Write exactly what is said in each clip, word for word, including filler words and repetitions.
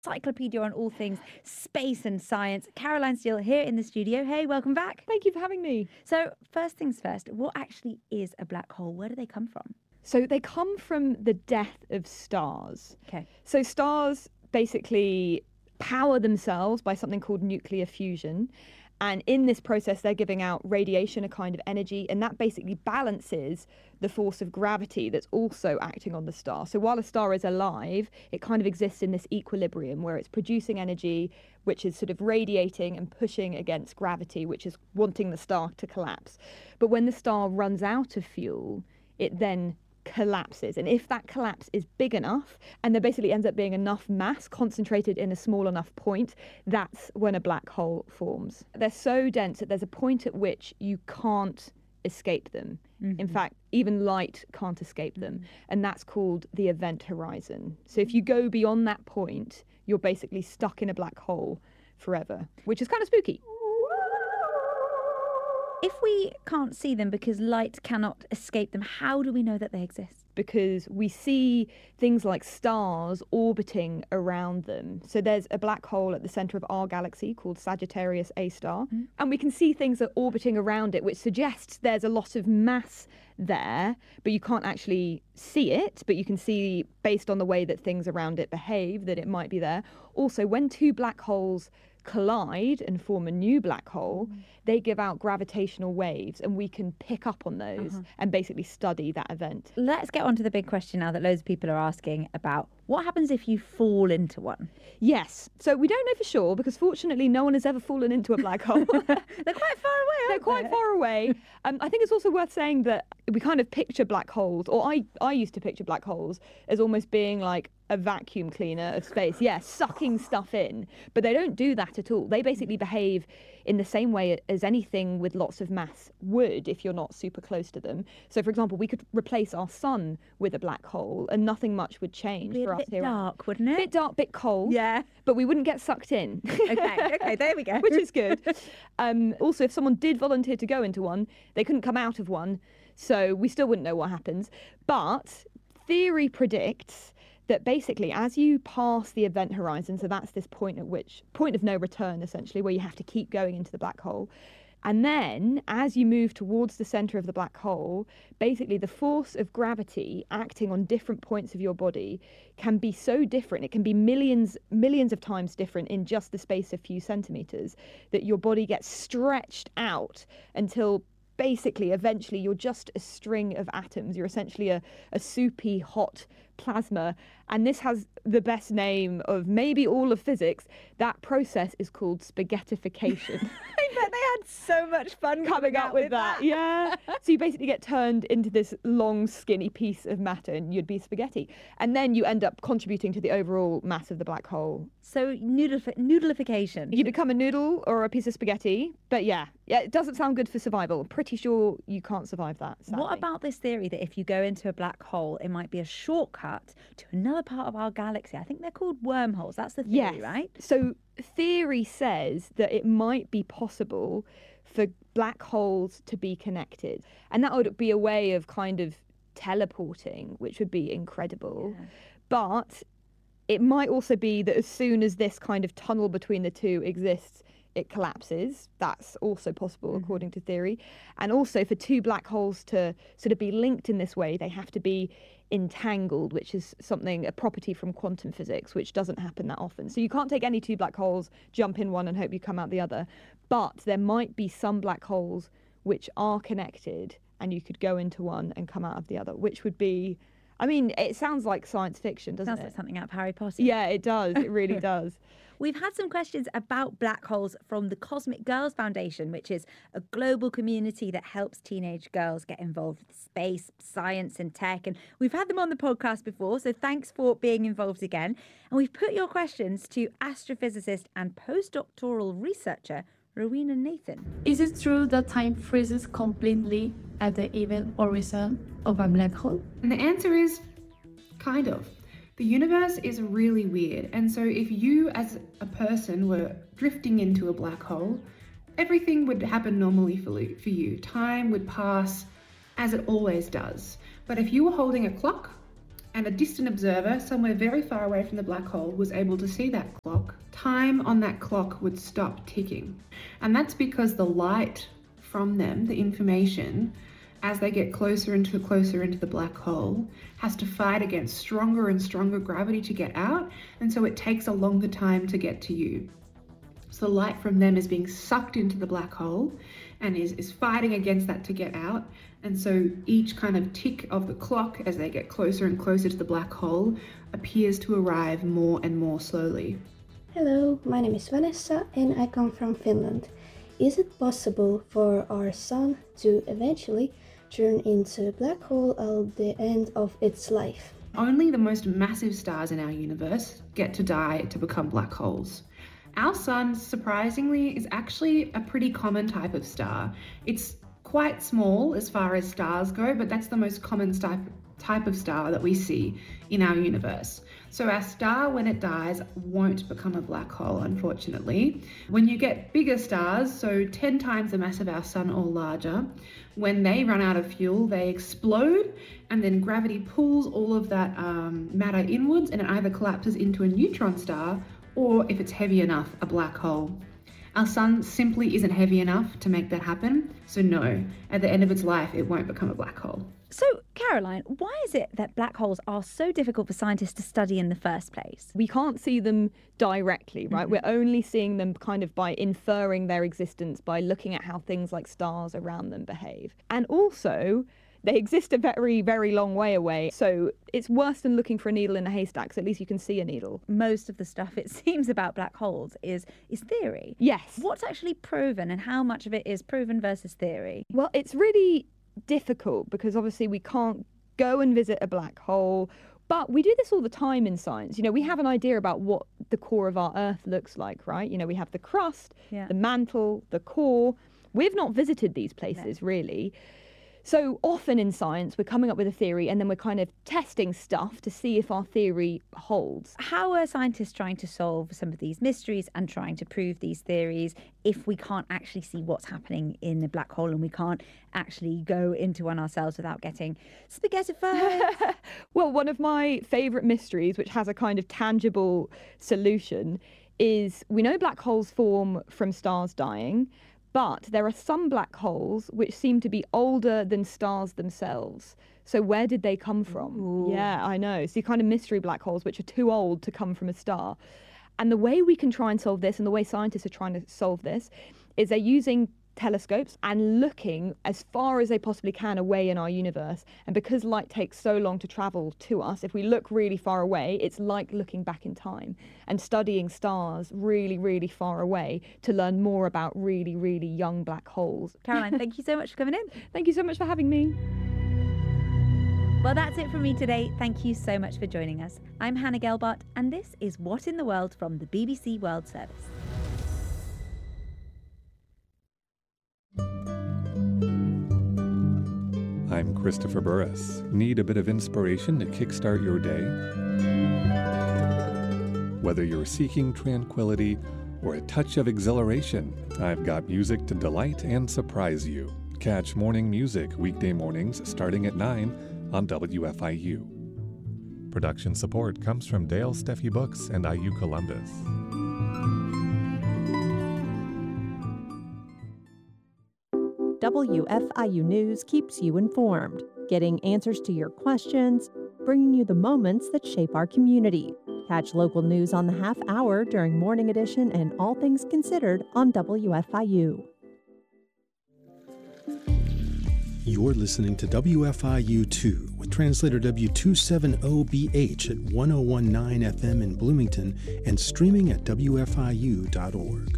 encyclopedia on all things space and science. Caroline Steele here in the studio. Hey, welcome back. Thank you for having me. So first things first, what actually is a black hole? Where do they come from? So they come from the death of stars. Okay. So stars basically power themselves by something called nuclear fusion. And in this process, they're giving out radiation, a kind of energy, and that basically balances the force of gravity that's also acting on the star. So while a star is alive, it kind of exists in this equilibrium where it's producing energy, which is sort of radiating and pushing against gravity, which is wanting the star to collapse. But when the star runs out of fuel, it then collapses, and if that collapse is big enough and there basically ends up being enough mass concentrated in a small enough point, that's when a black hole forms. They're so dense that there's a point at which you can't escape them. Mm-hmm. In fact, even light can't escape them, mm-hmm. and that's called the event horizon. So if you go beyond that point, you're basically stuck in a black hole forever, which is kind of spooky. If we can't see them because light cannot escape them, how do we know that they exist? Because we see things like stars orbiting around them. So there's a black hole at the centre of our galaxy called Sagittarius A star, mm. and we can see things that are orbiting around it, which suggests there's a lot of mass there, but you can't actually see it, but you can see, based on the way that things around it behave, that it might be there. Also, when two black holes collide and form a new black hole, mm. they give out gravitational waves, and we can pick up on those uh-huh. and basically study that event. Let's get on to the big question now that loads of people are asking about what happens if you fall into one? Yes. So we don't know for sure because fortunately no one has ever fallen into a black hole. They're quite far away, aren't They're quite they? far away. Um, I think it's also worth saying that we kind of picture black holes, or I, I used to picture black holes as almost being like a vacuum cleaner of space. Yeah, sucking stuff in. But they don't do that at all. They basically behave in the same way as anything with lots of mass would if you're not super close to them. So, for example, we could replace our sun with a black hole and nothing much would change It'd for be us a bit here. dark, wouldn't it? Bit dark, bit cold. Yeah. But we wouldn't get sucked in. Okay, okay, there we go. Which is good. Um, also, if someone did volunteer to go into one, they couldn't come out of one, so we still wouldn't know what happens. But theory predicts that basically as you pass the event horizon, so that's this point at which, point of no return essentially, where you have to keep going into the black hole, and then as you move towards the centre of the black hole, basically the force of gravity acting on different points of your body can be so different, it can be millions, millions of times different in just the space of a few centimetres, that your body gets stretched out until basically eventually you're just a string of atoms. You're essentially a, a soupy hot plasma, and this has the best name of maybe all of physics. That process is called spaghettification. I bet they had so much fun coming up with, with that. that. Yeah. So you basically get turned into this long, skinny piece of matter, and you'd be spaghetti. And then you end up contributing to the overall mass of the black hole. So noodlif- noodlification. You become a noodle or a piece of spaghetti. But yeah, yeah, it doesn't sound good for survival. Pretty sure you can't survive that, sadly. What about this theory that if you go into a black hole, it might be a shortcut to another part of our galaxy? I think they're called wormholes. That's the theory, yes. right? So theory says that it might be possible for black holes to be connected, and that would be a way of kind of teleporting, which would be incredible. Yeah. But it might also be that as soon as this kind of tunnel between the two exists, it collapses. That's also possible, mm-hmm. according to theory. And also for two black holes to sort of be linked in this way, they have to be entangled, which is something, a property from quantum physics, which doesn't happen that often. So you can't take any two black holes, jump in one and hope you come out the other. But there might be some black holes which are connected, and you could go into one and come out of the other, which would be, I mean, it sounds like science fiction, doesn't sounds it? Sounds like something out of Harry Potter. Yeah, it does. It really does. We've had some questions about black holes from the Cosmic Girls Foundation, which is a global community that helps teenage girls get involved with space, science and tech. And we've had them on the podcast before, so thanks for being involved again. And we've put your questions to astrophysicist and postdoctoral researcher Rowena Nathan. Is it true that time freezes completely at the event horizon of a black hole? And the answer is kind of. The universe is really weird, and so if you as a person were drifting into a black hole, everything would happen normally for you. Time would pass as it always does. But if you were holding a clock And a distant observer, somewhere very far away from the black hole, was able to see that clock. Time on that clock would stop ticking. And that's because the light from them, the information, as they get closer and closer into the black hole, has to fight against stronger and stronger gravity to get out, and so it takes a longer time to get to you. So the light from them is being sucked into the black hole and is, is fighting against that to get out, and so each kind of tick of the clock as they get closer and closer to the black hole appears to arrive more and more slowly. Hello, my name is Vanessa and I come from Finland. Is it possible for our sun to eventually turn into a black hole at the end of its life? Only the most massive stars in our universe get to die to become black holes. Our sun, surprisingly, is actually a pretty common type of star. It's quite small as far as stars go, but that's the most common type type of star that we see in our universe. So our star, when it dies, won't become a black hole, unfortunately. When you get bigger stars, so ten times the mass of our sun or larger, when they run out of fuel, they explode, and then gravity pulls all of that um, matter inwards, and it either collapses into a neutron star, or if it's heavy enough, a black hole. Our sun simply isn't heavy enough to make that happen, so no, at the end of its life, it won't become a black hole. So, Caroline, why is it that black holes are so difficult for scientists to study in the first place? We can't see them directly, right? Mm-hmm. We're only seeing them kind of by inferring their existence, by looking at how things like stars around them behave. And also, they exist a very, very long way away. So it's worse than looking for a needle in a haystack, so at least you can see a needle. Most of the stuff, it seems, about black holes is, is theory. Yes. What's actually proven and how much of it is proven versus theory? Well, it's really difficult because obviously we can't go and visit a black hole, but we do this all the time in science. You know, we have an idea about what the core of our Earth looks like, right? You know, we have the crust, yeah. the mantle, the core. We've not visited these places, no. really. So often in science, we're coming up with a theory and then we're kind of testing stuff to see if our theory holds. How are scientists trying to solve some of these mysteries and trying to prove these theories if we can't actually see what's happening in the black hole and we can't actually go into one ourselves without getting spaghettified? Well, one of my favourite mysteries, which has a kind of tangible solution, is we know black holes form from stars dying. But there are some black holes which seem to be older than stars themselves. So where did they come from? Ooh. Yeah, I know. So kind of mystery black holes which are too old to come from a star. And the way we can try and solve this, and the way scientists are trying to solve this, is they're using telescopes and looking as far as they possibly can away in our universe. And because light takes so long to travel to us, if we look really far away, it's like looking back in time and studying stars really, really far away to learn more about really, really young black holes. Caroline, thank you so much for coming in. Thank you so much for having me. Well, that's it from me today. Thank you so much for joining us. I'm Hannah Gelbart, and this is What in the World from the B B C World Service. I'm Christopher Burris. Need a bit of inspiration to kickstart your day? Whether you're seeking tranquility or a touch of exhilaration, I've got music to delight and surprise you. Catch Morning Music weekday mornings starting at nine on W F I U. Production support comes from Dale Steffi Books and I U Columbus. W F I U News keeps you informed, getting answers to your questions, bringing you the moments that shape our community. Catch local news on the half hour during Morning Edition and All Things Considered on W F I U. You're listening to W F I U two with translator W two seventy B H at ten nineteen F M in Bloomington and streaming at W F I U dot org.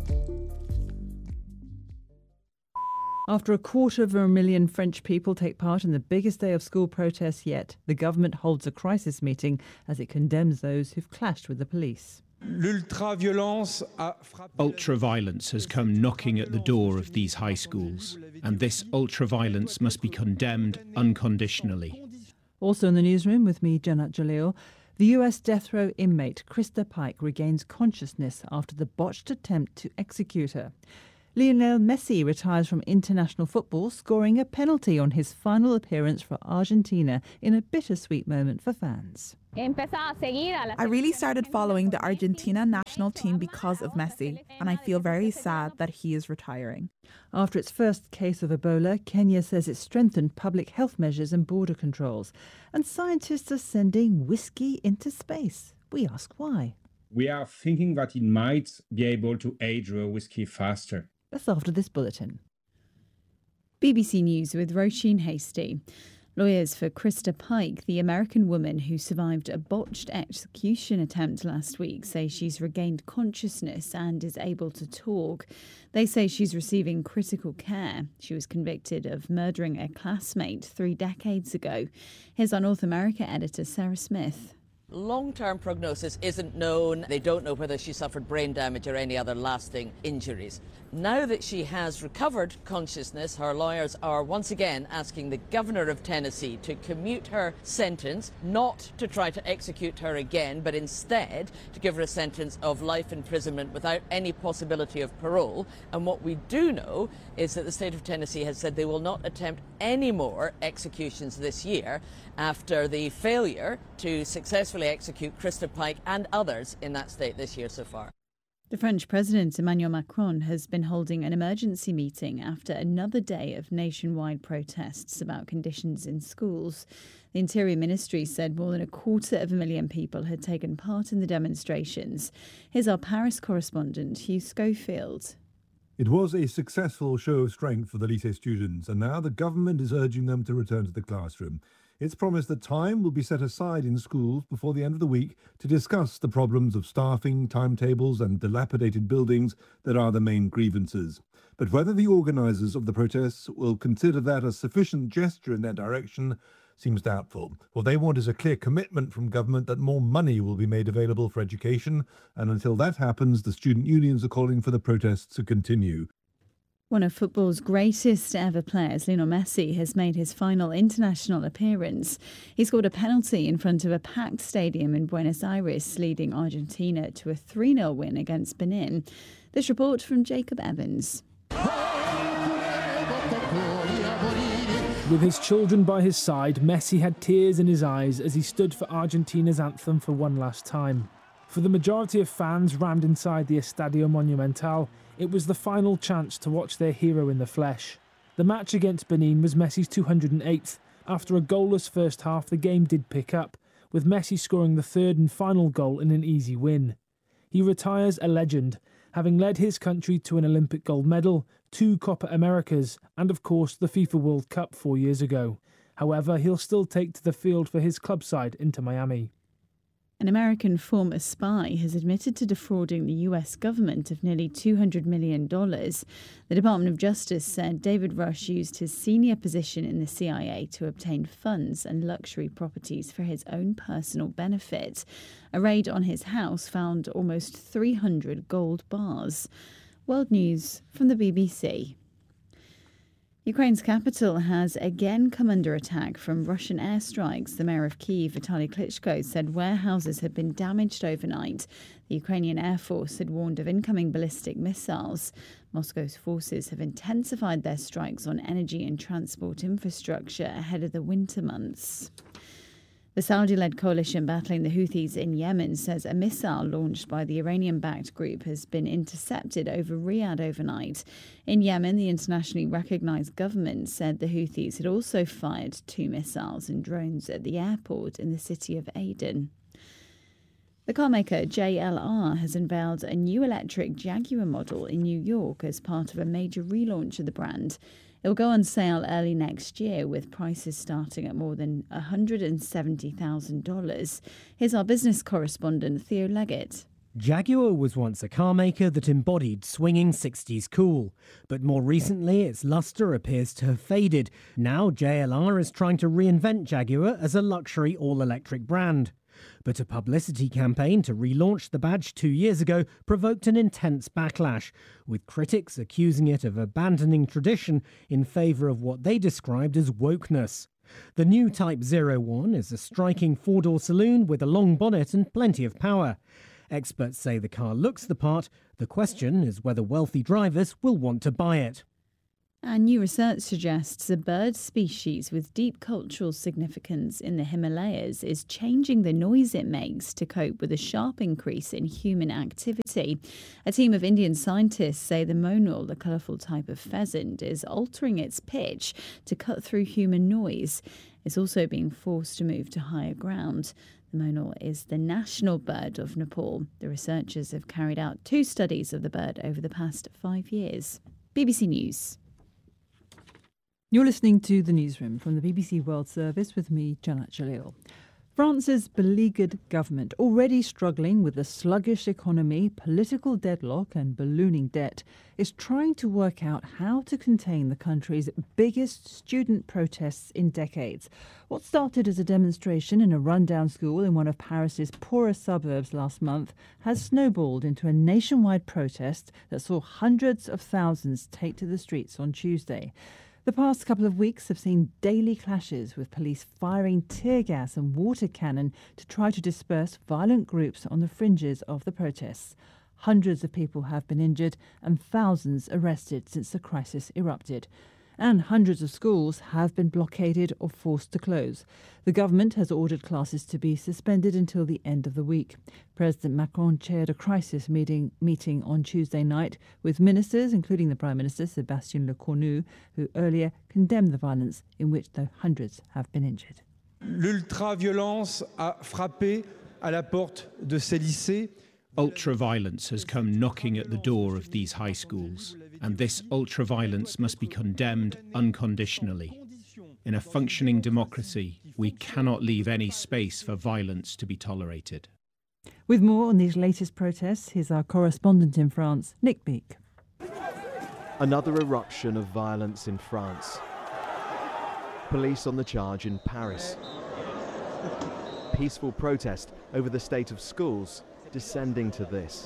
After a quarter of a million French people take part in the biggest day of school protests yet, the government holds a crisis meeting as it condemns those who've clashed with the police. Ultra-violence has come knocking at the door of these high schools, and this ultra-violence must be condemned unconditionally. Also in the newsroom with me, Janat Jalil, the U S death row inmate Krista Pike regains consciousness after the botched attempt to execute her. Lionel Messi retires from international football, scoring a penalty on his final appearance for Argentina in a bittersweet moment for fans. I really started following the Argentina national team because of Messi, and I feel very sad that he is retiring. After its first case of Ebola, Kenya says it strengthened public health measures and border controls. And scientists are sending whiskey into space. We ask why. We are thinking that it might be able to age the whiskey faster. That's after this bulletin. B B C News with Roisin Hasty. Lawyers for Krista Pike, the American woman who survived a botched execution attempt last week, say she's regained consciousness and is able to talk. They say she's receiving critical care. She was convicted of murdering a classmate three decades ago. Here's our North America editor, Sarah Smith. Long-term prognosis isn't known. They don't know whether she suffered brain damage or any other lasting injuries. Now that she has recovered consciousness, her lawyers are once again asking the governor of Tennessee to commute her sentence, not to try to execute her again, but instead to give her a sentence of life imprisonment without any possibility of parole. And what we do know is that the state of Tennessee has said they will not attempt any more executions this year after the failure to successfully execute Krista Pike and others in that state this year so far. The French President Emmanuel Macron has been holding an emergency meeting after another day of nationwide protests about conditions in schools. The Interior Ministry said more than a quarter of a million people had taken part in the demonstrations. Here's our Paris correspondent, Hugh Schofield. It was a successful show of strength for the lycée students, and now the government is urging them to return to the classroom. It's promised that time will be set aside in schools before the end of the week to discuss the problems of staffing, timetables and dilapidated buildings that are the main grievances. But whether the organisers of the protests will consider that a sufficient gesture in that direction seems doubtful. What they want is a clear commitment from government that more money will be made available for education, and until that happens, the student unions are calling for the protests to continue. One of football's greatest ever players, Lionel Messi, has made his final international appearance. He scored a penalty in front of a packed stadium in Buenos Aires, leading Argentina to a three nil win against Benin. This report from Jacob Evans. With his children by his side, Messi had tears in his eyes as he stood for Argentina's anthem for one last time. For the majority of fans rammed inside the Estadio Monumental, it was the final chance to watch their hero in the flesh. The match against Benin was Messi's two hundred eighth. After a goalless first half, the game did pick up, with Messi scoring the third and final goal in an easy win. He retires a legend, having led his country to an Olympic gold medal, two Copa Americas, and of course the FIFA World Cup four years ago. However, he'll still take to the field for his club side Inter Miami. An American former spy has admitted to defrauding the U S government of nearly two hundred million dollars. The Department of Justice said David Rush used his senior position in the C I A to obtain funds and luxury properties for his own personal benefit. A raid on his house found almost three hundred gold bars. World News from the B B C. Ukraine's capital has again come under attack from Russian airstrikes. The mayor of Kyiv, Vitaly Klitschko, said warehouses had been damaged overnight. The Ukrainian Air Force had warned of incoming ballistic missiles. Moscow's forces have intensified their strikes on energy and transport infrastructure ahead of the winter months. The Saudi-led coalition battling the Houthis in Yemen says a missile launched by the Iranian-backed group has been intercepted over Riyadh overnight. In Yemen, the internationally recognised government said the Houthis had also fired two missiles and drones at the airport in the city of Aden. The carmaker J L R has unveiled a new electric Jaguar model in New York as part of a major relaunch of the brand. It will go on sale early next year, with prices starting at more than one hundred seventy thousand dollars. Here's our business correspondent, Theo Leggett. Jaguar was once a car maker that embodied swinging sixties cool, but more recently its lustre appears to have faded. Now J L R is trying to reinvent Jaguar as a luxury all-electric brand. But a publicity campaign to relaunch the badge two years ago provoked an intense backlash, with critics accusing it of abandoning tradition in favour of what they described as wokeness. The new Type zero one is a striking four-door saloon with a long bonnet and plenty of power. Experts say the car looks the part. The question is whether wealthy drivers will want to buy it. And new research suggests a bird species with deep cultural significance in the Himalayas is changing the noise it makes to cope with a sharp increase in human activity. A team of Indian scientists say the monal, the colourful type of pheasant, is altering its pitch to cut through human noise. It's also being forced to move to higher ground. The monal is the national bird of Nepal. The researchers have carried out two studies of the bird over the past five years. B B C News. You're listening to The Newsroom from the B B C World Service with me, Janat Jalil. France's beleaguered government, already struggling with a sluggish economy, political deadlock and ballooning debt, is trying to work out how to contain the country's biggest student protests in decades. What started as a demonstration in a rundown school in one of Paris's poorest suburbs last month has snowballed into a nationwide protest that saw hundreds of thousands take to the streets on Tuesday. The past couple of weeks have seen daily clashes with police firing tear gas and water cannon to try to disperse violent groups on the fringes of the protests. Hundreds of people have been injured and thousands arrested since the crisis erupted. And hundreds of schools have been blockaded or forced to close. The government has ordered classes to be suspended until the end of the week. President Macron chaired a crisis meeting, meeting on Tuesday night with ministers, including the Prime Minister, Sébastien Lecornu, who earlier condemned the violence in which the hundreds have been injured. L'ultra-violence a frappé à la porte de ces lycées. Ultra-violence has come knocking at the door of these high schools, and this ultra-violence must be condemned unconditionally. In a functioning democracy, we cannot leave any space for violence to be tolerated. With more on these latest protests, here's our correspondent in France, Nick Beak. Another eruption of violence in France. Police on the charge in Paris. Peaceful protest over the state of schools descending to this.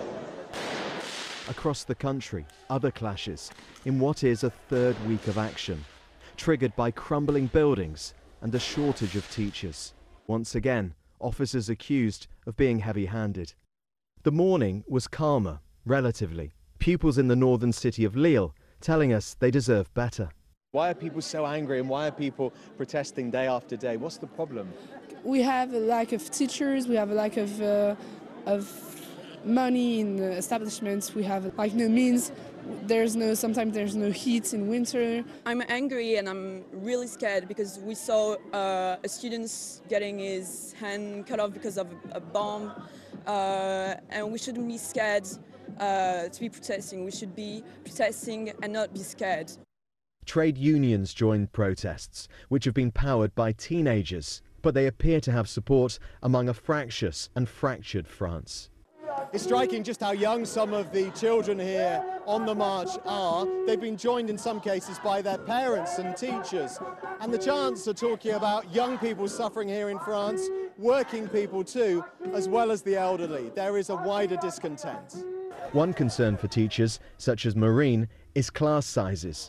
Across the country, other clashes in what is a third week of action, triggered by crumbling buildings and a shortage of teachers. Once again, officers accused of being heavy-handed. The morning was calmer, relatively. Pupils in the northern city of Lille telling us they deserve better. Why are people so angry and why are people protesting day after day? What's the problem? We have a lack of teachers, we have a lack of uh, of money in the establishments, we have like no means, there's no, sometimes there's no heat in winter. I'm angry and I'm really scared because we saw uh, a student getting his hand cut off because of a bomb, uh, and we shouldn't be scared uh, to be protesting, we should be protesting and not be scared. Trade unions joined protests, which have been powered by teenagers, but they appear to have support among a fractious and fractured France. It's striking just how young some of the children here on the march are. They've been joined in some cases by their parents and teachers. And the chants are talking about young people suffering here in France, working people too, as well as the elderly. There is a wider discontent. One concern for teachers, such as Marine, is class sizes.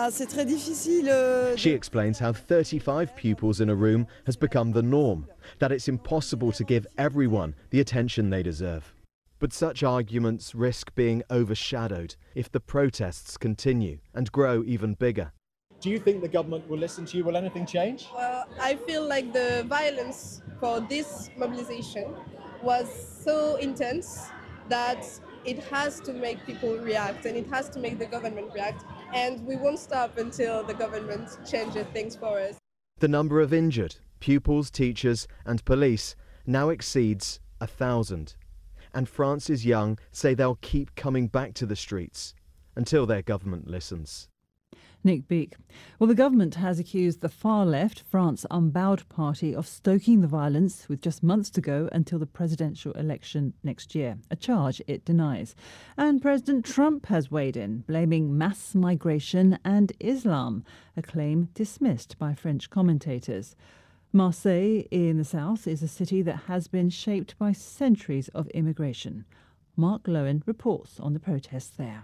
She explains how thirty-five pupils in a room has become the norm, that it's impossible to give everyone the attention they deserve. But such arguments risk being overshadowed if the protests continue and grow even bigger. Do you think the government will listen to you? Will anything change? Well, I feel like the violence for this mobilization was so intense that it has to make people react and it has to make the government react, and we won't stop until the government changes things for us. The number of injured, pupils, teachers and police now exceeds a thousand. And France's young say they'll keep coming back to the streets until their government listens. Nick Beak. Well, the government has accused the far left, France Unbowed Party, of stoking the violence with just months to go until the presidential election next year, a charge it denies. And President Trump has weighed in, blaming mass migration and Islam, a claim dismissed by French commentators. Marseille in the south is a city that has been shaped by centuries of immigration. Mark Lowen reports on the protests there.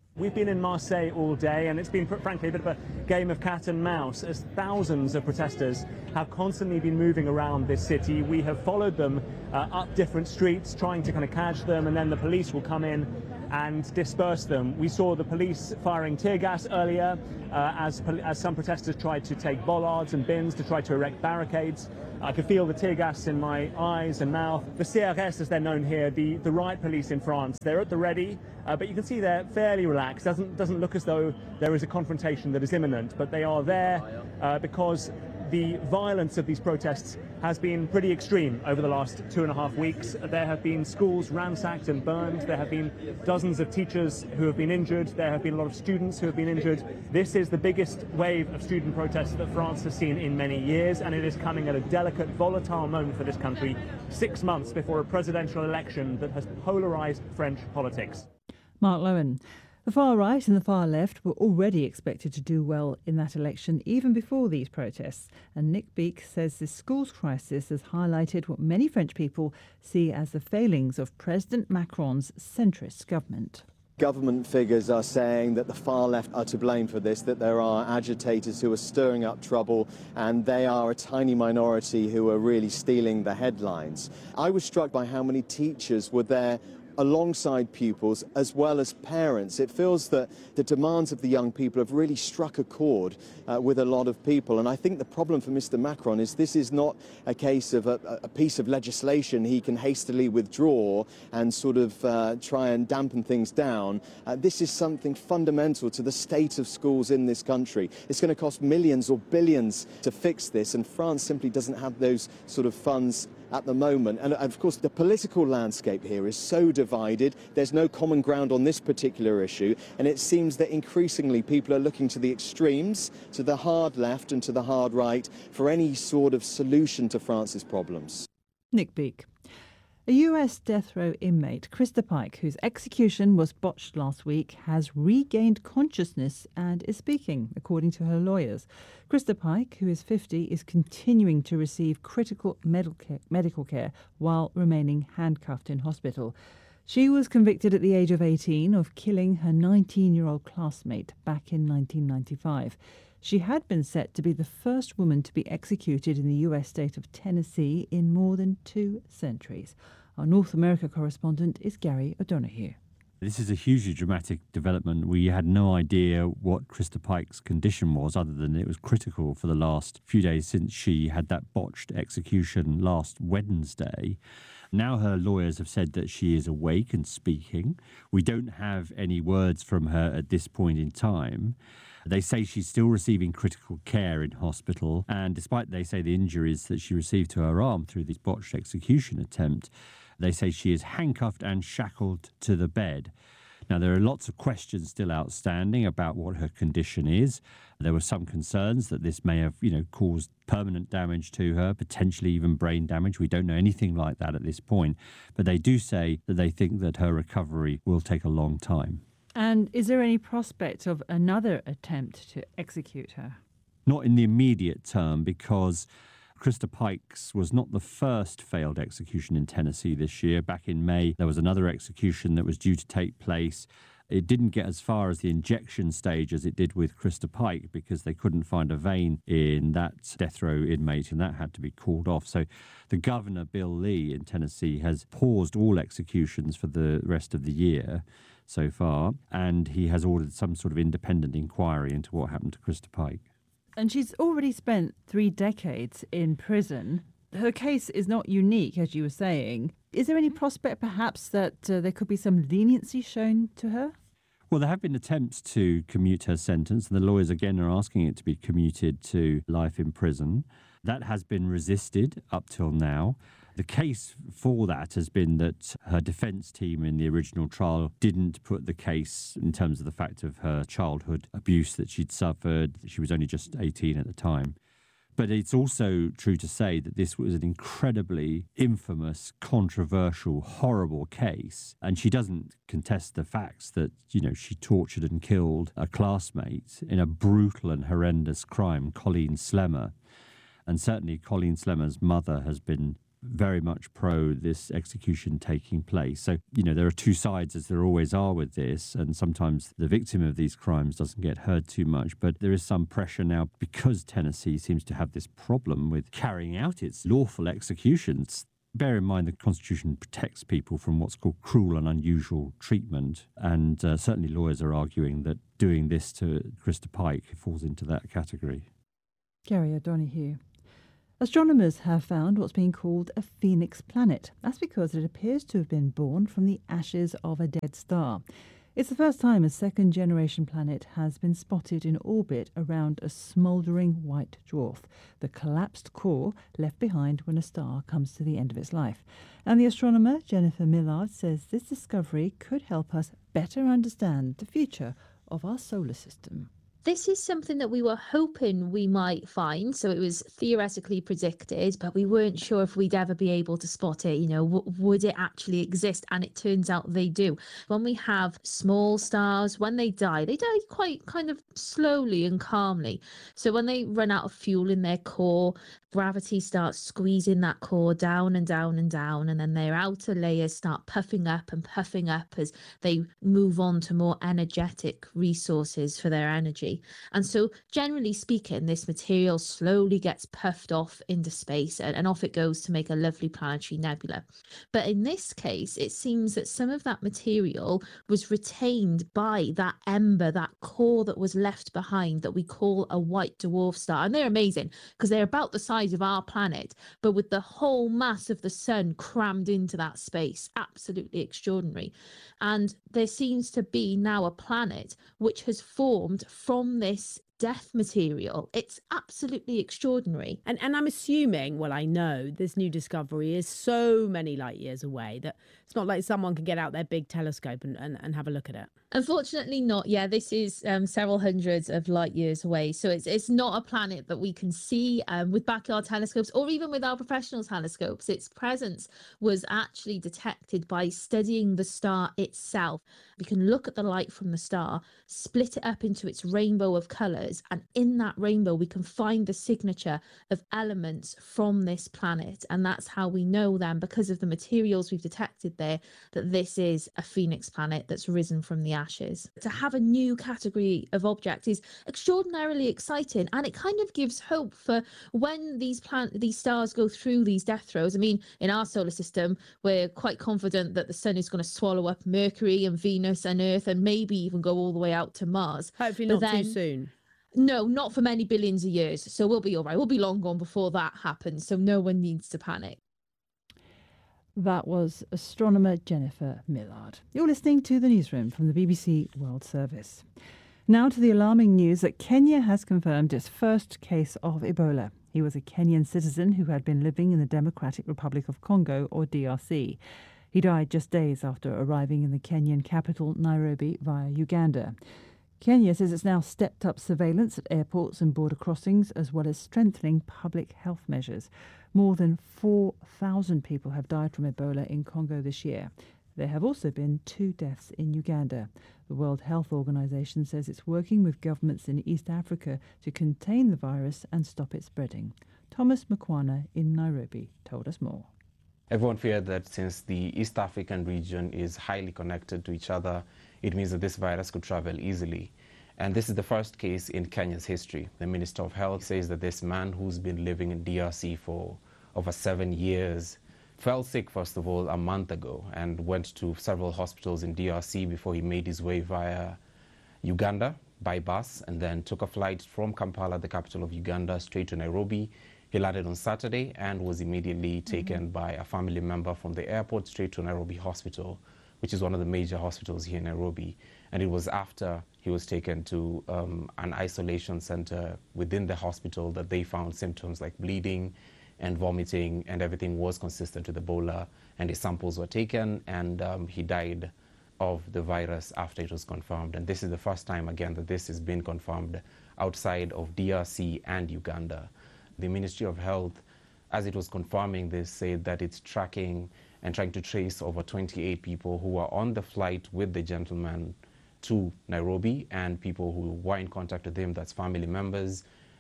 We've been in Marseille all day, and it's been, frankly, a bit of a game of cat and mouse, as thousands of protesters have constantly been moving around this city. We have followed them uh, up different streets, trying to kind of catch them, and then the police will come in and disperse them. We saw the police firing tear gas earlier uh, as, as some protesters tried to take bollards and bins to try to erect barricades. I could feel the tear gas in my eyes and mouth. The C R S, as they're known here, the, the riot police in France, they're at the ready, uh, but you can see they're fairly relaxed. Doesn't, doesn't look as though there is a confrontation that is imminent, but they are there uh, because the violence of these protests has been pretty extreme over the last two and a half weeks. There have been schools ransacked and burned. There have been dozens of teachers who have been injured. There have been a lot of students who have been injured. This is the biggest wave of student protests that France has seen in many years, and it is coming at a delicate, volatile moment for this country, six months before a presidential election that has polarised French politics. Mark Lowen. The far right and the far left were already expected to do well in that election even before these protests. And Nick Beek says this schools crisis has highlighted what many French people see as the failings of President Macron's centrist government. Government figures are saying that the far left are to blame for this, that there are agitators who are stirring up trouble, and they are a tiny minority who are really stealing the headlines. I was struck by how many teachers were there alongside pupils as well as parents. It feels that the demands of the young people have really struck a chord uh, with a lot of people. And I think the problem for Mister Macron is this is not a case of a, a piece of legislation he can hastily withdraw and sort of uh, try and dampen things down. Uh, this is something fundamental to the state of schools in this country. It's going to cost millions or billions to fix this, and France simply doesn't have those sort of funds at the moment. And of course, the political landscape here is so divided. There's no common ground on this particular issue, and it seems that increasingly people are looking to the extremes, to the hard left and to the hard right, for any sort of solution to France's problems. Nick Beek. A U S death row inmate, Krista Pike, whose execution was botched last week, has regained consciousness and is speaking, according to her lawyers. Krista Pike, who is fifty, is continuing to receive critical medical care, medical care while remaining handcuffed in hospital. She was convicted at the age of eighteen of killing her nineteen-year-old classmate back in nineteen ninety-five. She had been set to be the first woman to be executed in the U S state of Tennessee in more than two centuries. Our North America correspondent is Gary O'Donoghue. This is a hugely dramatic development. We had no idea what Krista Pike's condition was, other than it was critical for the last few days since she had that botched execution last Wednesday. Now her lawyers have said that she is awake and speaking. We don't have any words from her at this point in time. They say she's still receiving critical care in hospital, and despite, they say, the injuries that she received to her arm through this botched execution attempt, they say she is handcuffed and shackled to the bed. Now, there are lots of questions still outstanding about what her condition is. There were some concerns that this may have, you know, caused permanent damage to her, potentially even brain damage. We don't know anything like that at this point, but they do say that they think that her recovery will take a long time. And is there any prospect of another attempt to execute her? Not in the immediate term, because Krista Pike's was not the first failed execution in Tennessee this year. Back in May, there was another execution that was due to take place. It didn't get as far as the injection stage as it did with Krista Pike, because they couldn't find a vein in that death row inmate, and that had to be called off. So the governor, Bill Lee, in Tennessee, has paused all executions for the rest of the year so far, and he has ordered some sort of independent inquiry into what happened to Krista Pike. And she's already spent three decades in prison. Her case is not unique, as you were saying. Is there any prospect, perhaps, that uh, there could be some leniency shown to her? Well, there have been attempts to commute her sentence, and the lawyers again are asking it to be commuted to life in prison. That has been resisted up till now. The case for that has been that her defence team in the original trial didn't put the case in terms of the fact of her childhood abuse that she'd suffered. She was only just eighteen at the time. But it's also true to say that this was an incredibly infamous, controversial, horrible case. And she doesn't contest the facts that, you know, she tortured and killed a classmate in a brutal and horrendous crime, Colleen Slemmer. And certainly Colleen Slemmer's mother has been very much pro this execution taking place. So, you know, there are two sides, as there always are with this, and sometimes the victim of these crimes doesn't get heard too much, but there is some pressure now because Tennessee seems to have this problem with carrying out its lawful executions. Bear in mind the Constitution protects people from what's called cruel and unusual treatment, and uh, certainly lawyers are arguing that doing this to Krista Pike falls into that category. Gary O'Donoghue. Astronomers have found what's being called a phoenix planet. That's because it appears to have been born from the ashes of a dead star. It's the first time a second-generation planet has been spotted in orbit around a smouldering white dwarf, the collapsed core left behind when a star comes to the end of its life. And the astronomer Jennifer Millard says this discovery could help us better understand the future of our solar system. This is something that we were hoping we might find, so it was theoretically predicted, but we weren't sure if we'd ever be able to spot it. You know, w- would it actually exist? And it turns out they do. When we have small stars, when they die, they die quite kind of slowly and calmly. So when they run out of fuel in their core, gravity starts squeezing that core down and down and down, and then their outer layers start puffing up and puffing up as they move on to more energetic resources for their energy. And so, generally speaking, this material slowly gets puffed off into space, and, and off it goes to make a lovely planetary nebula. But in this case, it seems that some of that material was retained by that ember, that core that was left behind that we call a white dwarf star. And they're amazing because they're about the size of our planet, but with the whole mass of the sun crammed into that space. Absolutely extraordinary. And there seems to be now a planet which has formed from this death material. It's absolutely extraordinary. And and I'm assuming, well, I know this new discovery is so many light years away that it's not like someone can get out their big telescope and, and, and have a look at it. Unfortunately not. Yeah, this is um, several hundreds of light years away. So it's it's not a planet that we can see um, with backyard telescopes or even with our professional telescopes. Its presence was actually detected by studying the star itself. We can look at the light from the star, split it up into its rainbow of colours, and in that rainbow we can find the signature of elements from this planet. And that's how we know then, because of the materials we've detected there, that this is a phoenix planet that's risen from the ashes. To have a new category of object is extraordinarily exciting, and it kind of gives hope for when these plan- these stars go through these death throes. I mean, in our solar system, we're quite confident that the sun is going to swallow up Mercury and Venus and Earth and maybe even go all the way out to Mars. Hopefully But not then, too soon. No, not for many billions of years. So we'll be all right. We'll be long gone before that happens. So no one needs to panic. That was astronomer Jennifer Millard. You're listening to the newsroom from the B B C World Service. Now to the alarming news that Kenya has confirmed its first case of Ebola. He was a Kenyan citizen who had been living in the Democratic Republic of Congo, or D R C. He died just days after arriving in the Kenyan capital, Nairobi, via Uganda. Kenya says it's now stepped up surveillance at airports and border crossings, as well as strengthening public health measures. More than four thousand people have died from Ebola in Congo this year. There have also been two deaths in Uganda. The World Health Organization says it's working with governments in East Africa to contain the virus and stop it spreading. Thomas Mkwana in Nairobi told us more. Everyone feared that since the East African region is highly connected to each other, it means that this virus could travel easily. And this is the first case in Kenya's history. The Minister of Health says that this man who's been living in D R C for over seven years fell sick, first of all, a month ago and went to several hospitals in D R C before he made his way via Uganda by bus and then took a flight from Kampala, the capital of Uganda, straight to Nairobi. He landed on Saturday and was immediately taken mm-hmm. by a family member from the airport straight to Nairobi Hospital, which is one of the major hospitals here in Nairobi. And it was after he was taken to um, an isolation center within the hospital that they found symptoms like bleeding and vomiting, and everything was consistent with Ebola. And his samples were taken, and um, he died of the virus after it was confirmed. And this is the first time, again, that this has been confirmed outside of D R C and Uganda. The Ministry of Health, as it was confirming this, said that it's tracking and trying to trace over twenty-eight people who were on the flight with the gentleman to Nairobi, and people who were in contact with him, that's family members,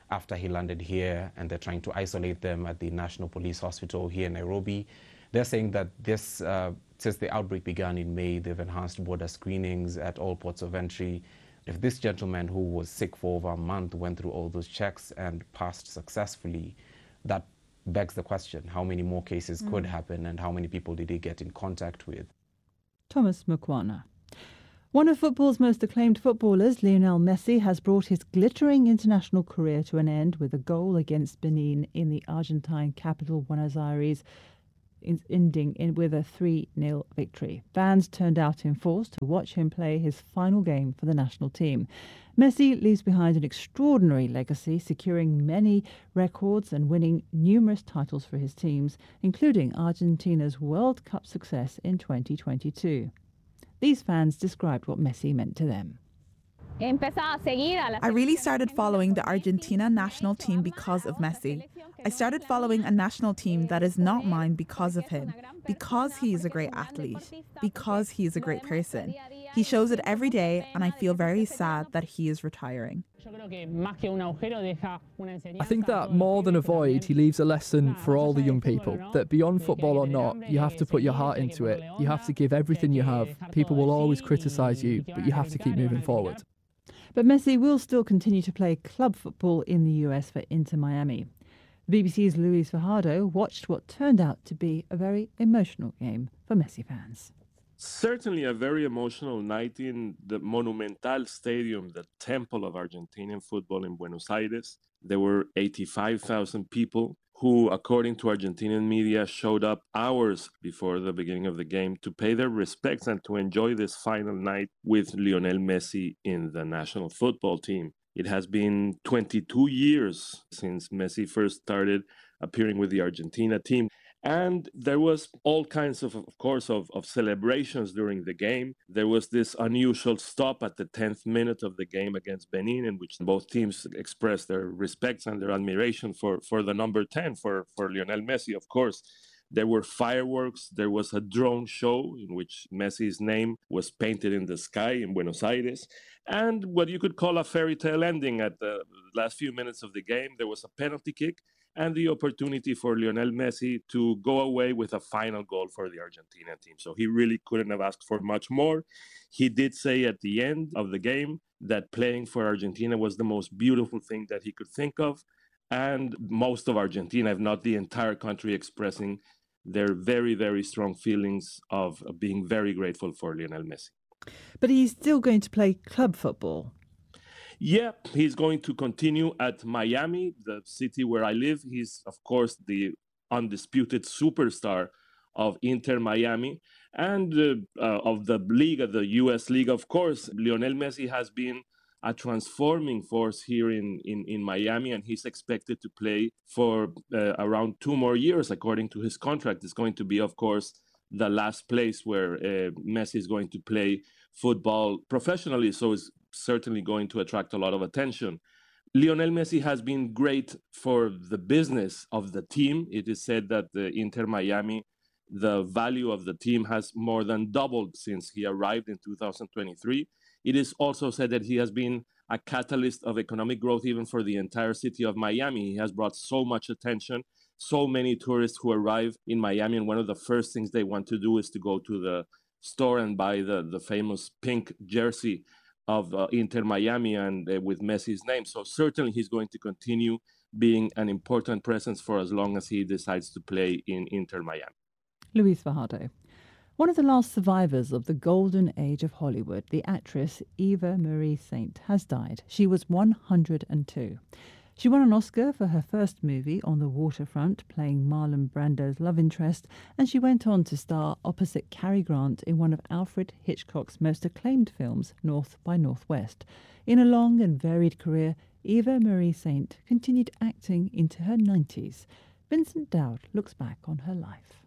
after he landed here, and they're trying to isolate them at the National Police Hospital here in Nairobi. They're saying that this, uh, since the outbreak began in May, they've enhanced border screenings at all ports of entry. If this gentleman who was sick for over a month went through all those checks and passed successfully, that begs the question, how many more cases mm. could happen, and how many people did he get in contact with? Thomas Mukwana. One of football's most acclaimed footballers, Lionel Messi, has brought his glittering international career to an end with a goal against Benin in the Argentine capital, Buenos Aires, ending in with a three nil victory. Fans turned out in force to watch him play his final game for the national team. Messi leaves behind an extraordinary legacy, securing many records and winning numerous titles for his teams, including Argentina's World Cup success in twenty twenty-two. These fans described what Messi meant to them. I really started following the Argentina national team because of Messi. I started following a national team that is not mine because of him, because he is a great athlete, because he is a great person. He shows it every day, and I feel very sad that he is retiring. I think that more than a void, he leaves a lesson for all the young people, that beyond football or not, you have to put your heart into it. You have to give everything you have. People will always criticise you, but you have to keep moving forward. But Messi will still continue to play club football in the U S for Inter Miami. The B B C's Luis Fajardo watched what turned out to be a very emotional game for Messi fans. Certainly a very emotional night in the Monumental Stadium, the temple of Argentinian football in Buenos Aires. There were eighty-five thousand people who, according to Argentinian media, showed up hours before the beginning of the game to pay their respects and to enjoy this final night with Lionel Messi in the national football team. It has been twenty-two years since Messi first started appearing with the Argentina team. And there was all kinds of, of course, of, of celebrations during the game. There was this unusual stop at the tenth minute of the game against Benin, in which both teams expressed their respects and their admiration for, for the number ten, for, for Lionel Messi, of course. There were fireworks. There was a drone show in which Messi's name was painted in the sky in Buenos Aires. And what you could call a fairy tale ending at the last few minutes of the game. There was a penalty kick and the opportunity for Lionel Messi to go away with a final goal for the Argentina team. So he really couldn't have asked for much more. He did say at the end of the game that playing for Argentina was the most beautiful thing that he could think of. And most of Argentina, if not the entire country, expressing their very, very strong feelings of being very grateful for Lionel Messi. But he's still going to play club football. Yeah, he's going to continue at Miami, the city where I live. He's, of course, the undisputed superstar of Inter Miami and uh, uh, of the league, of the U S league. Of course, Lionel Messi has been a transforming force here in, in, in Miami, and he's expected to play for uh, around two more years, according to his contract. It's going to be, of course, the last place where uh, Messi is going to play football professionally, so it's certainly going to attract a lot of attention. Lionel Messi has been great for the business of the team. It is said that the Inter Miami, the value of the team has more than doubled since he arrived in two thousand twenty-three. It is also said that he has been a catalyst of economic growth even for the entire city of Miami. He has brought so much attention, so many tourists who arrive in Miami, and one of the first things they want to do is to go to the store and buy the, the famous pink jersey of uh, Inter Miami and uh, with Messi's name. So certainly he's going to continue being an important presence for as long as he decides to play in Inter Miami. Luis Fajardo. One of the last survivors of the golden age of Hollywood, the actress Eva Marie Saint, has died. She was one hundred and two. She won an Oscar for her first movie, On the Waterfront, playing Marlon Brando's love interest, and she went on to star opposite Cary Grant in one of Alfred Hitchcock's most acclaimed films, North by Northwest. In a long and varied career, Eva Marie Saint continued acting into her nineties. Vincent Dowd looks back on her life.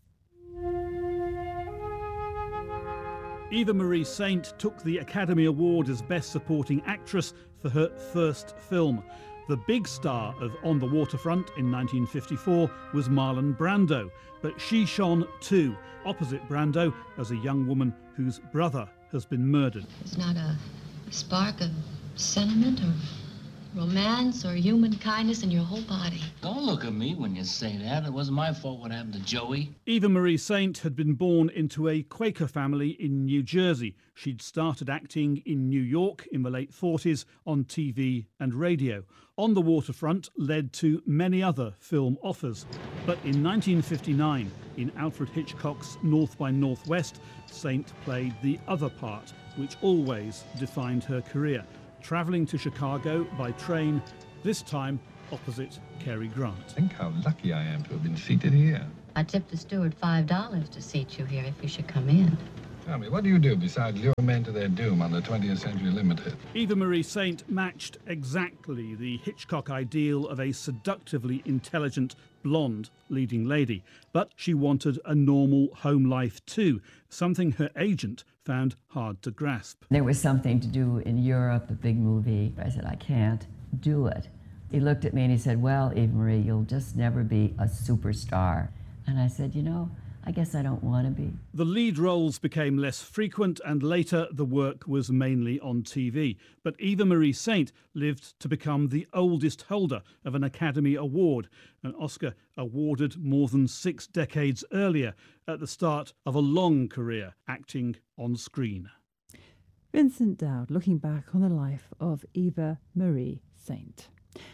Eva Marie Saint took the Academy Award as Best Supporting Actress for her first film. The big star of On the Waterfront in nineteen fifty-four was Marlon Brando, but she shone too, opposite Brando as a young woman whose brother has been murdered. It's not a spark of sentiment or romance, or human kindness in your whole body. Don't look at me when you say that. It wasn't my fault what happened to Joey. Eva Marie Saint had been born into a Quaker family in New Jersey. She'd started acting in New York in the late forties on T V and radio. On the Waterfront led to many other film offers. But in nineteen fifty-nine, in Alfred Hitchcock's North by Northwest, Saint played the other part, which always defined her career, travelling to Chicago by train, this time opposite Cary Grant. Think how lucky I am to have been seated here. I tipped the steward five dollars to seat you here if you should come in. Tell me, what do you do besides lure men to their doom on the twentieth Century Limited? Eva Marie Saint matched exactly the Hitchcock ideal of a seductively intelligent, blonde leading lady. But she wanted a normal home life too, something her agent found hard to grasp. There was something to do in Europe, a big movie. I said, I can't do it. He looked at me and he said, well, Eva Marie, you'll just never be a superstar. And I said, you know, I guess I don't want to be. The lead roles became less frequent and later the work was mainly on T V. But Eva Marie Saint lived to become the oldest holder of an Academy Award, an Oscar awarded more than six decades earlier at the start of a long career acting on screen. Vincent Dowd looking back on the life of Eva Marie Saint.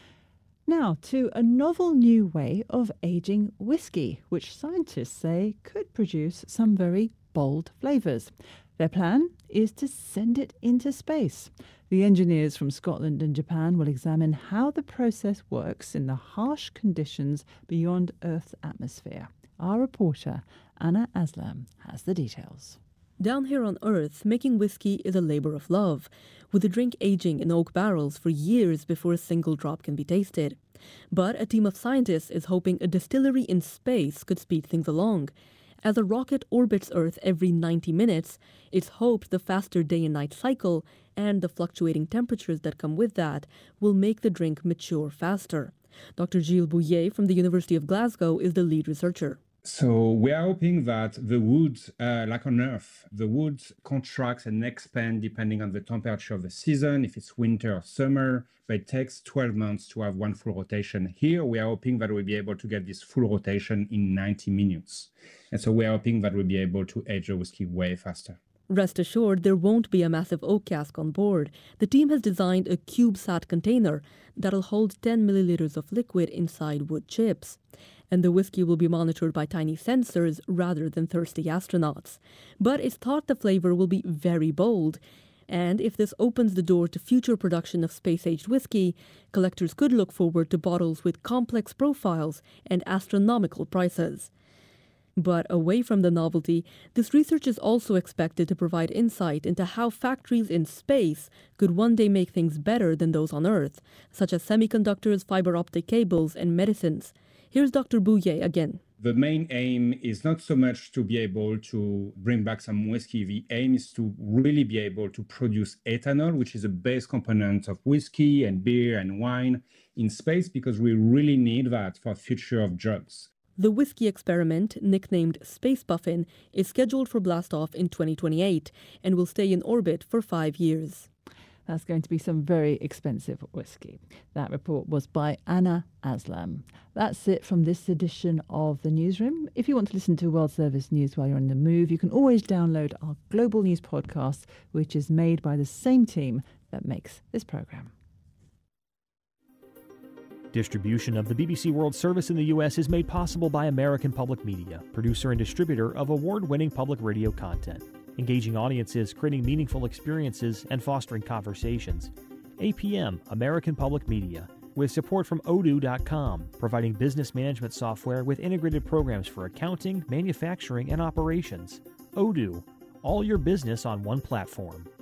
Now to a novel new way of aging whiskey, which scientists say could produce some very bold flavours. Their plan is to send it into space. The engineers from Scotland and Japan will examine how the process works in the harsh conditions beyond Earth's atmosphere. Our reporter, Anna Aslam, has the details. Down here on Earth, making whiskey is a labour of love, with the drink aging in oak barrels for years before a single drop can be tasted. But a team of scientists is hoping a distillery in space could speed things along. As a rocket orbits Earth every ninety minutes, it's hoped the faster day and night cycle and the fluctuating temperatures that come with that will make the drink mature faster. Doctor Gilles Bouillet from the University of Glasgow is the lead researcher. So we are hoping that the wood, uh, like on Earth, the wood contracts and expands depending on the temperature of the season, if it's winter or summer, but it takes twelve months to have one full rotation. Here, we are hoping that we'll be able to get this full rotation in ninety minutes. And so we are hoping that we'll be able to age the whiskey way faster. Rest assured, there won't be a massive oak cask on board. The team has designed a CubeSat container that'll hold ten milliliters of liquid inside wood chips. And the whiskey will be monitored by tiny sensors rather than thirsty astronauts. But it's thought the flavor will be very bold. And if this opens the door to future production of space-aged whiskey, collectors could look forward to bottles with complex profiles and astronomical prices. But away from the novelty, this research is also expected to provide insight into how factories in space could one day make things better than those on Earth, such as semiconductors, fiber optic cables, and medicines. Here's Doctor Bouillet again. The main aim is not so much to be able to bring back some whiskey. The aim is to really be able to produce ethanol, which is a base component of whiskey and beer and wine in space, because we really need that for the future of drugs. The whiskey experiment, nicknamed Space Puffin, is scheduled for blastoff in twenty twenty-eight and will stay in orbit for five years. That's going to be some very expensive whiskey. That report was by Anna Aslam. That's it from this edition of The Newsroom. If you want to listen to World Service News while you're on the move, you can always download our Global News podcast, which is made by the same team that makes this programme. Distribution of the B B C World Service in the U S is made possible by American Public Media, producer and distributor of award-winning public radio content. Engaging audiences, creating meaningful experiences, and fostering conversations. A P M, American Public Media, with support from odoo dot com, providing business management software with integrated programs for accounting, manufacturing, and operations. Odoo, all your business on one platform.